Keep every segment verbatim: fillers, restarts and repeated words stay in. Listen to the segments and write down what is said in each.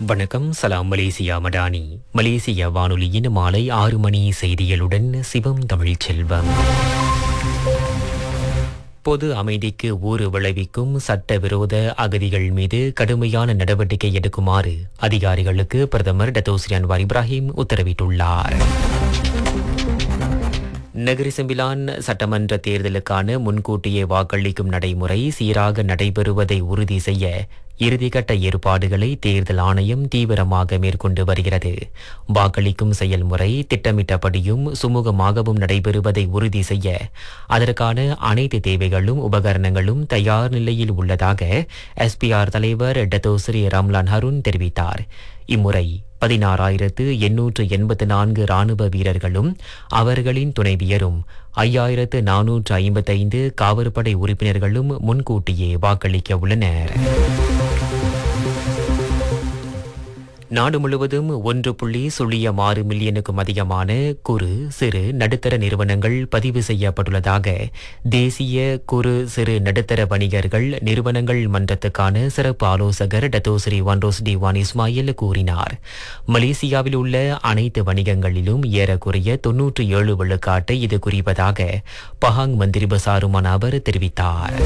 வணக்கம். சலாம் மலேசியா மடானி. மலேசிய வானொலியின் மாலை ஆறு மணி செய்திகளுடன் சிவம் தமிழ் செல்வம். பொது அமைதிக்கு ஊறு விளைவிக்கும் சட்டவிரோத அகதிகள் மீது கடுமையான நடவடிக்கை எடுக்குமாறு அதிகாரிகளுக்கு பிரதமர் டத்தோஸ்ரீ அன்வார் இப்ராஹிம் உத்தரவிட்டுள்ளார். நகரி செம்பிலான் சட்டமன்ற தேர்தலுக்கான முன்கூட்டியே வாக்களிக்கும் நடைமுறை சீராக நடைபெறுவதை உறுதி செய்ய இறுதிக்கட்ட ஏற்பாடுகளை தேர்தல் ஆணையம் தீவிரமாக மேற்கொண்டு வருகிறது. வாக்களிக்கும் செயல்முறை திட்டமிட்டபடியும் சுமூகமாகவும் நடைபெறுவதை உறுதி செய்ய அதற்கான அனைத்து தேவைகளும் உபகரணங்களும் தயார் நிலையில் உள்ளதாக எஸ்பிஆர் தலைவர் டத்தோஸ்ரீ ரம்லான் ஹருன் தெரிவித்தார். இம்முறை பதினாறாயிரத்து எண்ணூற்று எண்பத்து நான்கு இராணுவ வீரர்களும் அவர்களின் துணைவியரும் ஐயாயிரத்து நானூற்று ஐம்பத்தைந்து காவற்படை உறுப்பினர்களும் முன்கூட்டியே வாக்களிக்க உள்ளனர். நாடு முழுவதும் ஒன்று புள்ளி சுழியம் ஆறு மில்லியனுக்கும் அதிகமான குறு சிறு நடுத்தர நிறுவனங்கள் பதிவு செய்யப்பட்டுள்ளதாக தேசிய குறு சிறு நடுத்தர வணிகர்கள் நிறுவனங்கள் மன்றத்துக்கான சிறப்பு ஆலோசகர் டத்தோஸ்ரீ வன்ரோஸ் டிவான் இஸ்மாயில் கூறினார். மலேசியாவில் உள்ள அனைத்து வணிகங்களிலும் ஏறக்குறைய தொன்னூற்று ஏழு விழுக்காட்டை இது குறிப்பதாக பஹாங் மந்திரி பசாருமான அவர் தெரிவித்தார்.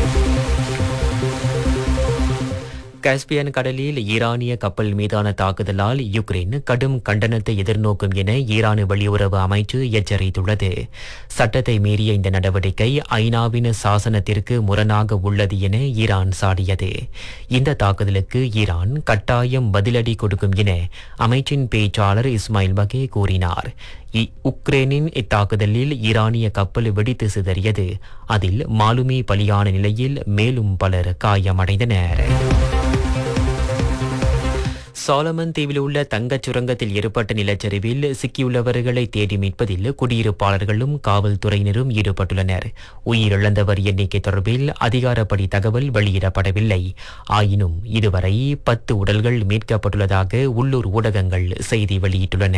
காஸ்பியன் கடலில் ஈரானிய கப்பல் மீதான தாக்குதலால் யுக்ரைன் கடும் கண்டனத்தை எதிர்நோக்கும் என ஈரான் வெளியுறவு அமைச்சு எச்சரித்துள்ளது. சட்டத்தை மீறிய இந்த நடவடிக்கை ஐநாவின் சாசனத்திற்கு முரணாக உள்ளது என ஈரான் சாடியது. இந்த தாக்குதலுக்கு ஈரான் கட்டாயம் பதிலடி கொடுக்கும் என அமைச்சின் பேச்சாளர் இஸ்மாயில் பகே கூறினார். உக்ரைனின் இத்தாக்குதலில் ஈரானிய கப்பல் வெடித்து சிதறியது. அதில் மாலுமி பலியான நிலையில் மேலும் பலர் காயமடைந்தனர். சாலமன் தீவில் உள்ள தங்கச் சுரங்கத்தில் ஏற்பட்ட நிலச்சரிவில் சிக்கியுள்ளவர்களை தேடி மீட்பதில் குடியிருப்பாளர்களும் காவல்துறையினரும் ஈடுபட்டுள்ளனர். உயிரிழந்தவர் எண்ணிக்கை தொடர்பில் அதிகாரப்படி தகவல் வெளியிடப்படவில்லை. ஆயினும் இதுவரை பத்து உடல்கள் மீட்கப்பட்டுள்ளதாக உள்ளூர் ஊடகங்கள் செய்தி வெளியிட்டுள்ளன.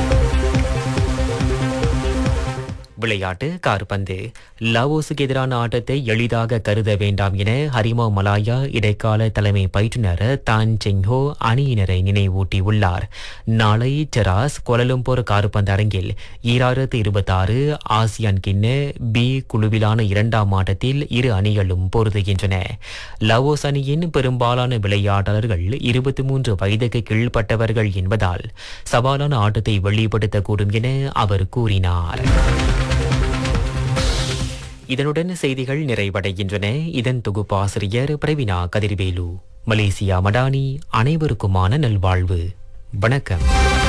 விளையாட்டு காற்பந்து. லாவோஸுக்கு எதிரான ஆட்டத்தை எளிதாக கருத வேண்டாம் என ஹரிமா மலாயா இடைக்கால தலைமை பயிற்றுனர் தான் செங்ஹோ அணியினரை நினைவூட்டியுள்ளார். நாளை செராஸ் கோலலம்பூர் காற்பந்து அரங்கில் ஈராயிரத்து இருபத்தி ஆறு ஆசியான் கிண்ண பி குழுவிலான இரண்டாம் ஆட்டத்தில் இரு அணிகளும் பொருதுகின்றன. லாவோஸ் அணியின் பெரும்பாலான விளையாட்டாளர்கள் இருபத்தி மூன்று வயதுக்கு கீழ்ப்பட்டவர்கள் என்பதால் சவாலான ஆட்டத்தை வெளிப்படுத்தக்கூடும் என அவர் கூறினார். இதனுடன் செய்திகள் நிறைவடைகின்றன. இதன் தொகுப்பாசிரியர் பிரவீனா கதிர்வேலு. மலேசியா மடானி. அனைவருக்குமான நல்வாழ்வு. வணக்கம்.